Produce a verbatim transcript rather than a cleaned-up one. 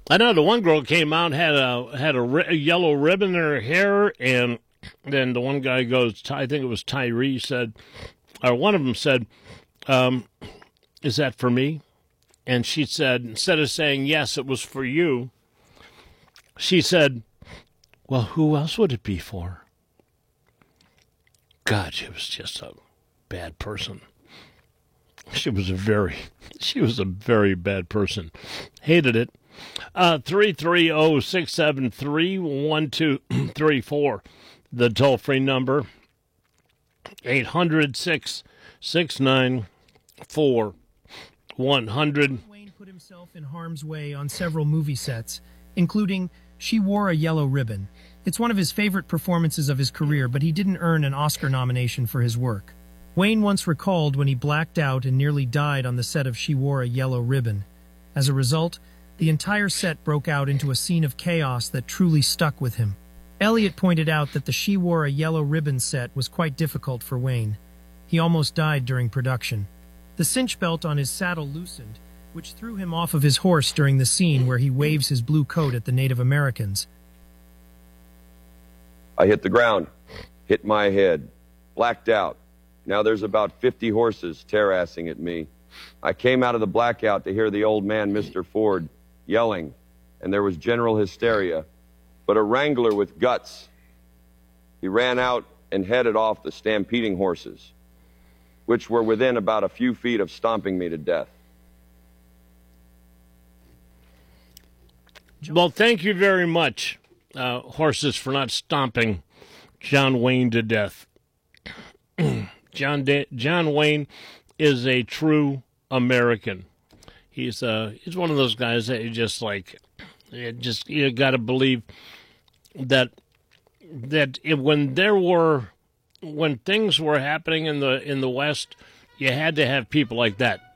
I know the one girl came out had a had a, ri- a yellow ribbon in her hair, and then the one guy goes, I think it was Tyree said, or one of them said, um, "Is that for me?" And she said, instead of saying yes, it was for you. She said, "Well, who else would it be for?" God, she was just a bad person. She was a very, she was a very bad person. Hated it. Uh, three three zero, six seven three, one two three four, the toll-free number, eight hundred, six six nine, four one hundred. Wayne put himself in harm's way on several movie sets, including She Wore a Yellow Ribbon. It's one of his favorite performances of his career, but he didn't earn an Oscar nomination for his work. Wayne once recalled when he blacked out and nearly died on the set of She Wore a Yellow Ribbon. As a result, the entire set broke out into a scene of chaos that truly stuck with him. Elliot pointed out that the She Wore a Yellow Ribbon set was quite difficult for Wayne. He almost died during production. The cinch belt on his saddle loosened, which threw him off of his horse during the scene where he waves his blue coat at the Native Americans. I hit the ground, hit my head, blacked out. Now there's about fifty horses terrassing at me. I came out of the blackout to hear the old man, Mister Ford, yelling, and there was general hysteria. But a wrangler with guts, he ran out and headed off the stampeding horses, which were within about a few feet of stomping me to death. Well, thank you very much, uh, horses, for not stomping John Wayne to death. John da- John Wayne is a true American. He's uh he's one of those guys that you just like, you just you got to believe that that it, when there were when things were happening in the in the West, you had to have people like that